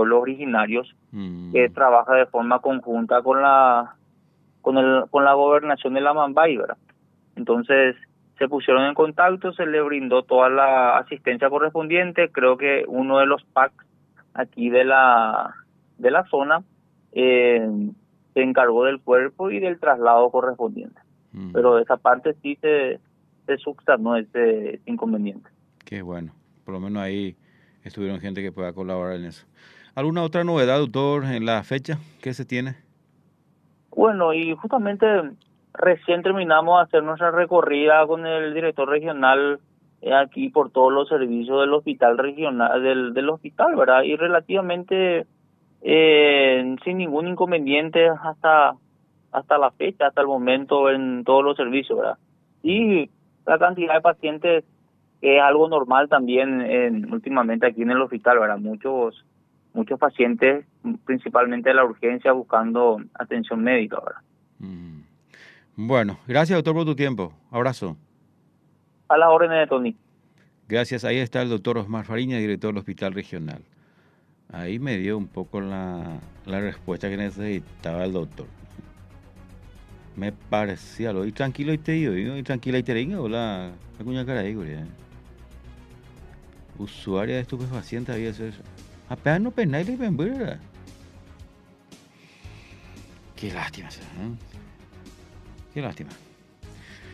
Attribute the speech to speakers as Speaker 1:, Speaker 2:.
Speaker 1: pueblos originarios, que trabaja de forma conjunta con la gobernación de la Mambay, ¿verdad? Entonces se pusieron en contacto, se le brindó toda la asistencia correspondiente. Creo que uno de los PACs aquí de la zona se encargó del cuerpo y del traslado correspondiente. Pero esa parte sí se subsanó ese inconveniente.
Speaker 2: Qué bueno, por lo menos ahí estuvieron gente que pueda colaborar en eso. ¿Alguna otra novedad, doctor, en la fecha que se tiene?
Speaker 1: Bueno, y justamente recién terminamos de hacer nuestra recorrida con el director regional aquí por todos los servicios del hospital regional, del hospital, ¿verdad? Y relativamente sin ningún inconveniente hasta la fecha, hasta el momento en todos los servicios, ¿verdad? Y la cantidad de pacientes es algo normal también últimamente aquí en el hospital, ¿verdad? Muchos pacientes, principalmente de la urgencia, buscando atención médica, ¿verdad?
Speaker 2: Bueno, gracias, doctor, por tu tiempo. Abrazo.
Speaker 1: A las órdenes de Tony.
Speaker 2: Gracias. Ahí está el doctor Osmar Fariña, director del Hospital Regional. Ahí me dio un poco la respuesta que necesitaba el doctor. Me parecía, lo y tranquilo y te digo, y tranquila y te digo, hola, la cuña cara ahí, güey. Usuaria de estupefacientes había eso. Apenas no penal y me. Qué lástima, ¿eh? Qué lástima.